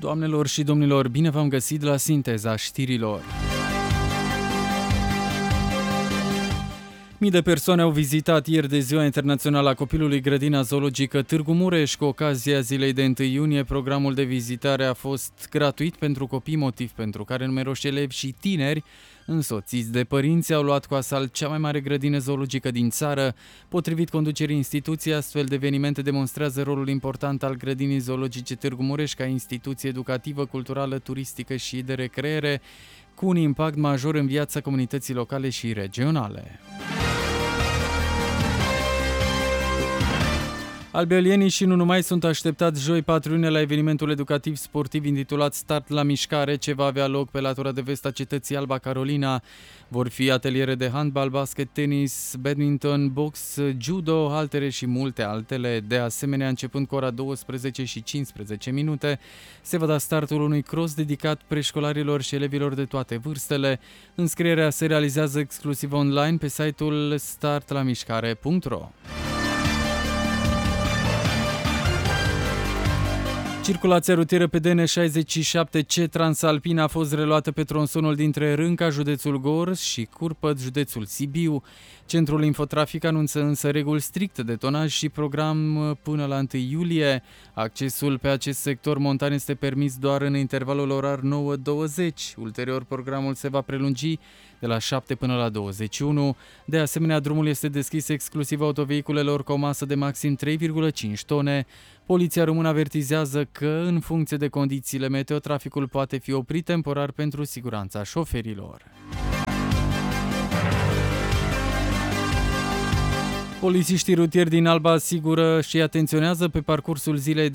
Doamnelor și domnilor, bine v-am găsit la sinteza știrilor. Mii de persoane au vizitat ieri de Ziua Internațională a Copilului grădina zoologică Târgu Mureș. Cu ocazia zilei de 1 iunie, programul de vizitare a fost gratuit pentru copii, motiv pentru care numeroși elevi și tineri însoțiți de părinți au luat cu asalt cea mai mare grădină zoologică din țară. Potrivit conducerii instituției, astfel de evenimente demonstrează rolul important al grădinii zoologice Târgu Mureș ca instituție educativă, culturală, turistică și de recreere, cu un impact major în viața comunității locale și regionale. Albelienii și nu numai sunt așteptați joi 4 iunie la evenimentul educativ sportiv intitulat Start la Mișcare, ce va avea loc pe latura de vest a cetății Alba Carolina. Vor fi ateliere de handbal, basket, tenis, badminton, box, judo, haltere și multe altele. De asemenea, începând cu ora 12 și 15 minute, se va da startul unui cross dedicat preșcolarilor și elevilor de toate vârstele. Înscrierea se realizează exclusiv online pe site-ul startlamișcare.ro. Circulația rutieră pe DN67C Transalpina a fost reluată pe tronsonul dintre Rânca, județul Gorj, și Curpăt, județul Sibiu. Centrul Infotrafic anunță însă reguli stricte de tonaj și program până la 1 iulie. Accesul pe acest sector montan este permis doar în intervalul orar 9-20. Ulterior, programul se va prelungi de la 7 până la 21. De asemenea, drumul este deschis exclusiv autovehiculelor cu o masă de maxim 3,5 tone. Poliția română avertizează că, în funcție de condițiile meteo, traficul poate fi oprit temporar pentru siguranța șoferilor. Polițiștii rutieri din Alba asigură și acționează pe parcursul zilei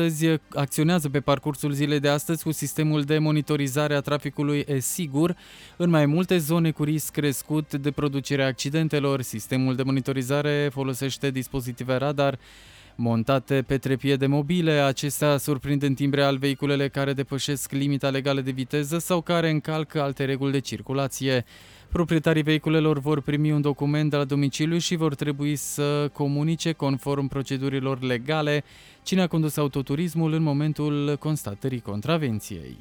de astăzi cu sistemul de monitorizare a traficului e-Sigur în mai multe zone cu risc crescut de producerea accidentelor. Sistemul de monitorizare folosește dispozitive radar montate pe trepiede mobile. Acestea surprind în timp real vehiculele care depășesc limita legală de viteză sau care încalcă alte reguli de circulație. Proprietarii vehiculelor vor primi un document de la domiciliu și vor trebui să comunice, conform procedurilor legale, cine a condus autoturismul în momentul constatării contravenției.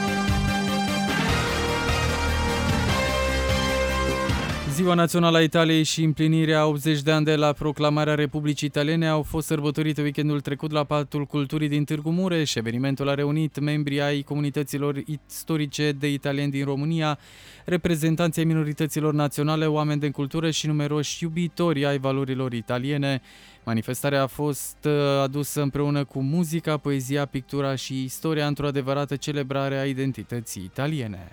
Ziua Națională a Italiei și împlinirea 80 de ani de la proclamarea Republicii Italiene au fost sărbătorite weekendul trecut la Palatul Culturii din Târgu Mureș. Evenimentul a reunit membrii ai comunităților istorice de italieni din România, reprezentanții ai minorităților naționale, oameni de cultură și numeroși iubitori ai valorilor italiene. Manifestarea a fost adusă împreună cu muzica, poezia, pictura și istoria într-o adevărată celebrare a identității italiene.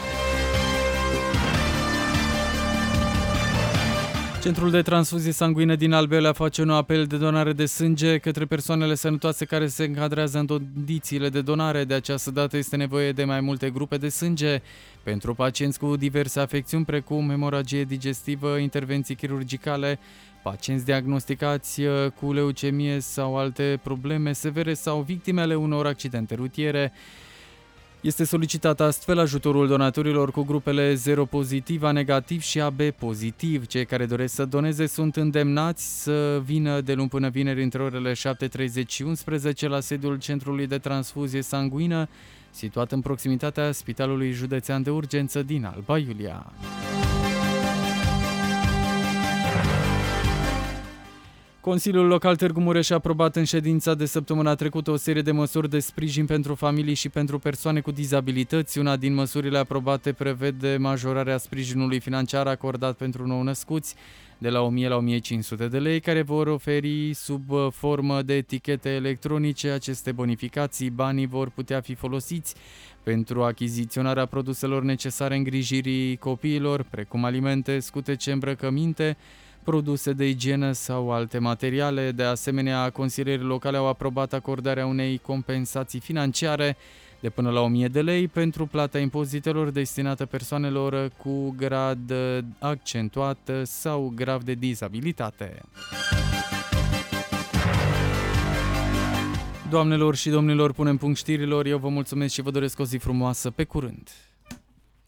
Centrul de transfuzie sanguină din Albeolea face un apel de donare de sânge către persoanele sănătoase care se încadrează în condițiile de donare. De această dată este nevoie de mai multe grupe de sânge pentru pacienți cu diverse afecțiuni, precum hemoragie digestivă, intervenții chirurgicale, pacienți diagnosticați cu leucemie sau alte probleme severe sau victimele unor accidente rutiere. Este solicitat astfel ajutorul donatorilor cu grupele 0 pozitiv, A negativ și AB pozitiv. Cei care doresc să doneze sunt îndemnați să vină de luni până vineri între orele 7:30 și 11 la sediul Centrului de Transfuzie Sanguină, situat în proximitatea Spitalului Județean de Urgență din Alba Iulia. Consiliul Local Târgu Mureș a aprobat în ședința de săptămâna trecută o serie de măsuri de sprijin pentru familii și pentru persoane cu dizabilități. Una din măsurile aprobate prevede majorarea sprijinului financiar acordat pentru nou-născuți de la 1000 la 1500 de lei, care vor oferi sub formă de etichete electronice. Aceste bonificații, banii vor putea fi folosiți pentru achiziționarea produselor necesare îngrijirii copiilor, precum alimente, scutece, îmbrăcăminte, produse de igienă sau alte materiale. De asemenea, consilierii locale au aprobat acordarea unei compensații financiare de până la 1000 de lei pentru plata impozitelor destinată persoanelor cu grad accentuat sau grav de dizabilitate. Doamnelor și domnilor, punem punct știrilor. Eu vă mulțumesc și vă doresc o zi frumoasă. Pe curând!